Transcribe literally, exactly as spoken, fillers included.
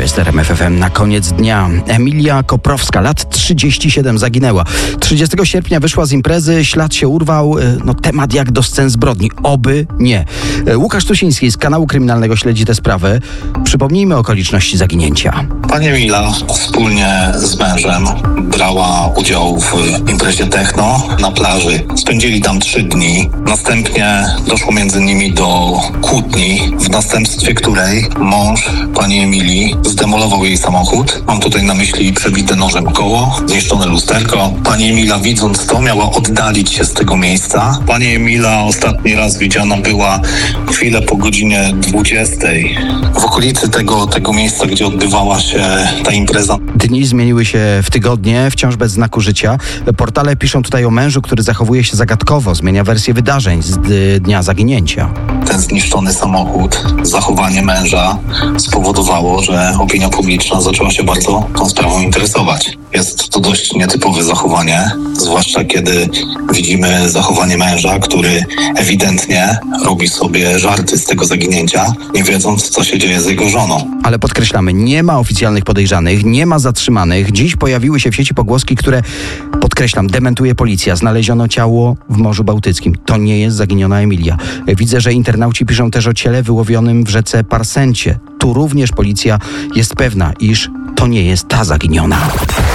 jest R M F F M. Na koniec dnia Emilia Koprowska, lat trzydzieści siedem, zaginęła. trzydziestego sierpnia wyszła z imprezy, ślad się urwał, no temat jak do scen zbrodni. Oby nie. Łukasz Tusiński z kanału kryminalnego śledzi tę sprawę. Przypomnijmy okoliczności zaginięcia. Pani Emila wspólnie z mężem brała udział w imprezie techno na plaży. Spędzili tam trzy dni. Następnie doszło między nimi do kłótni, w następstwie której mąż pani Emilii zdemolował jej samochód. Mam tutaj na myśli przebite nożem koło, zniszczone lusterko. Pani Emila, widząc to, miała oddalić się z tego miejsca. Pani Emila ostatni raz widziana była chwilę po godzinie dwudziestej w okolicy tego, tego miejsca, gdzie odbywała się ta impreza. Dni zmieniły się w tygodnie, wciąż bez znaku życia. Portale piszą tutaj o mężu, który zachowuje się zagadkowo, zmienia wersję wydarzeń z dnia zaginięcia. Ten zniszczony samochód, zachowanie męża spowodowało, że opinia publiczna zaczęła się bardzo tą sprawą interesować. Jest to dość nietypowe zachowanie, zwłaszcza kiedy widzimy zachowanie męża, który ewidentnie robi sobie żarty z tego zaginięcia, nie wiedząc, co się dzieje z jego żoną. Ale podkreślamy, nie ma oficjalnych podejrzanych, nie ma zatrzymanych. Dziś pojawiły się w sieci pogłoski, które, podkreślam, dementuje policja. Znaleziono ciało w Morzu Bałtyckim. To nie jest zaginiona Emilia. Widzę, że internauci piszą też o ciele wyłowionym w rzece Parsencie. Tu również policja jest pewna, iż to nie jest ta zaginiona.